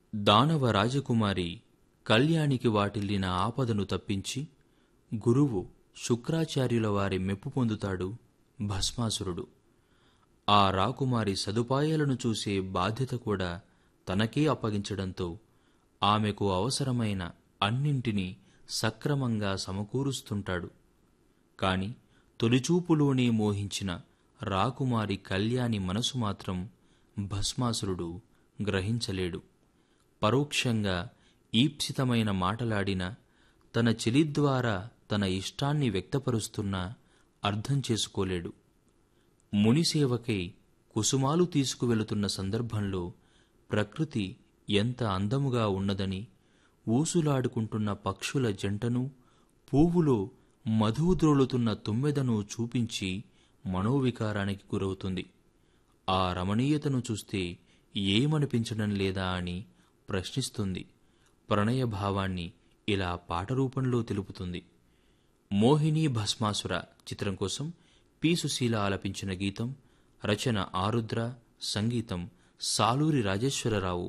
దానవ రాజకుమారి కళ్యాణికి వాటిల్లిన ఆపదను తప్పించి గురువు శుక్రాచార్యుల వారి మెప్పు పొందుతాడు భస్మాసురుడు. ఆ రాకుమారి సదుపాయాలను చూసే బాధ్యత కూడా తనకే అప్పగించడంతో ఆమెకు అవసరమైన అన్నింటినీ సక్రమంగా సమకూరుస్తుంటాడు. కాని తొలిచూపులోనే మోహించిన రాకుమారి కళ్యాణి మనసు మాత్రం భస్మాసురుడు గ్రహించలేడు. పరోక్షంగా ఈప్సితమైన మాటలాడిన తన చెలి ద్వారా తన ఇష్టాన్ని వ్యక్తపరుస్తున్నా అర్థం చేసుకోలేడు. మునిసేవకై కుసుమాలు తీసుకువెళుతున్న సందర్భంలో ప్రకృతి ఎంత అందముగా ఉన్నదని, ఊసులాడుకుంటున్న పక్షుల జంటను, పువ్వులో మధువు ద్రోలుతున్న తుమ్మెదను చూపించి మనోవికారానికి గురవుతుంది. ఆ రమణీయతను చూస్తే ఏమనిపించడం లేదా అని ప్రశ్నిస్తుంది. ప్రణయభావాన్ని ఇలా పాట రూపంలో తెలుపుతుంది. మోహిని భస్మాసుర చిత్రం కోసం పి. సుశీల ఆలపించిన గీతం. రచన ఆరుద్ర, సంగీతం సాలూరి రాజేశ్వరరావు.